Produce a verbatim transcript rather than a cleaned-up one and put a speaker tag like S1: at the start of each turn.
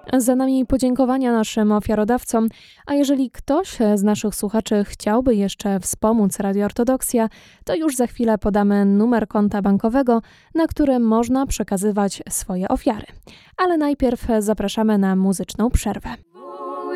S1: Za nami podziękowania naszym ofiarodawcom, a jeżeli ktoś z naszych słuchaczy chciałby jeszcze wspomóc Radio Ortodoksja, to już za chwilę podamy numer konta bankowego, na którym można przekazywać swoje ofiary. Ale najpierw zapraszamy na muzyczną przerwę.